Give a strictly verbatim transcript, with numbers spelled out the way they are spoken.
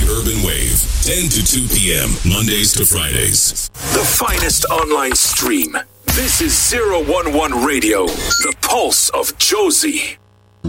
Urban Wave, ten to two p.m., Mondays to Fridays. The finest online stream. This is zero one one Radio, the pulse of Josie.